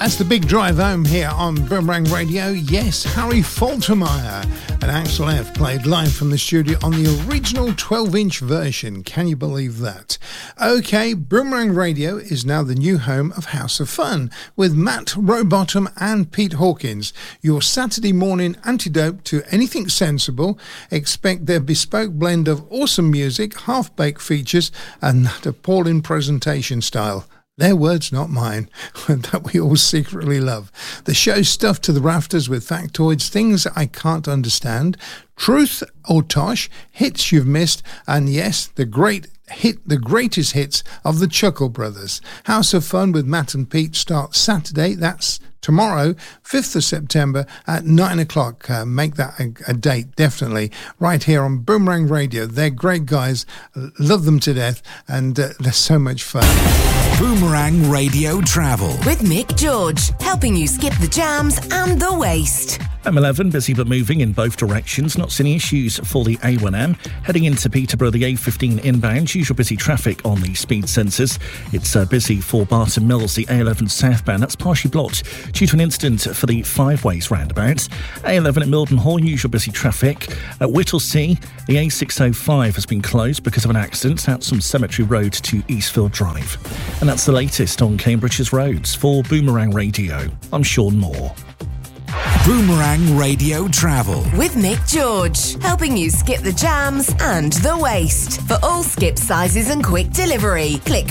That's the big drive home here on Boomerang Radio. Yes, Harry Faltermeyer and Axel F played live from the studio on the original 12-inch version. Can you believe that? Okay, Boomerang Radio is now the new home of House of Fun with Matt Rowbottom and Pete Hawkins. Your Saturday morning antidote to anything sensible. Expect their bespoke blend of awesome music, half-baked features and that appalling presentation style. Their words, not mine, that we all secretly love. The show's stuffed to the rafters with factoids, things I can't understand, truth or tosh, hits you've missed, and yes, the greatest hits of the Chuckle Brothers. House of Fun with Matt and Pete starts Saturday, that's tomorrow, 5th of September at 9 o'clock. Make that a date, definitely. Right here on Boomerang Radio. They're great guys. Love them to death. And they're so much fun. Boomerang Radio Travel. With Mick George, helping you skip the jams and the waste. M11, busy but moving in both directions. Not seeing issues for the A1M. Heading into Peterborough, the A15 inbound. Usual busy traffic on the speed sensors. It's busy for Barton Mills, the A11 southbound. That's partially blocked due to an incident for the Five Ways roundabout. A11 at Mildenhall, usual busy traffic. At Whittlesea, the A605 has been closed because of an accident. That's from Cemetery Road to Eastfield Drive. And that's the latest on Cambridge's roads. For Boomerang Radio, I'm Sean Moore. Boomerang Radio Travel. With Mick George, helping you skip the jams and the waste. For all skip sizes and quick delivery, click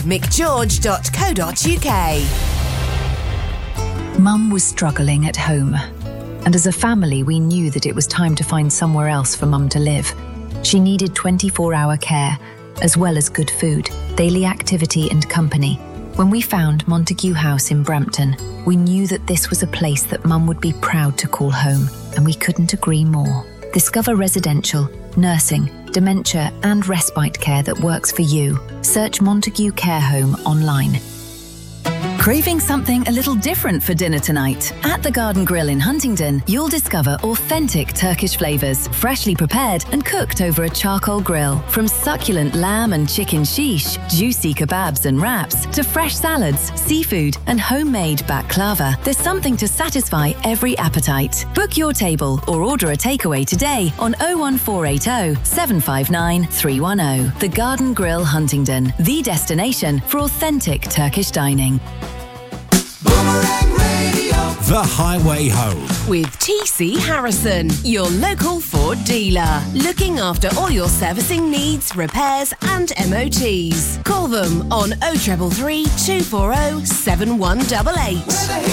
mickgeorge.co.uk. Mum was struggling at home, and as a family we knew that it was time to find somewhere else for Mum to live. She needed 24-hour care, as well as good food, daily activity and company. When we found Montague House in Brampton, we knew that this was a place that Mum would be proud to call home, and we couldn't agree more. Discover residential, nursing, dementia and respite care that works for you. Search Montague Care Home online. Craving something a little different for dinner tonight? At the Garden Grill in Huntingdon, you'll discover authentic Turkish flavours, freshly prepared and cooked over a charcoal grill. From succulent lamb and chicken shish, juicy kebabs and wraps, to fresh salads, seafood and homemade baklava, there's something to satisfy every appetite. Book your table or order a takeaway today on 01480 759 310. The Garden Grill Huntingdon, the destination for authentic Turkish dining. Boomerang Radio. The Highway Home. With TC Harrison, your local Ford dealer. Looking after all your servicing needs, repairs and MOTs. Call them on 0333 240 7188.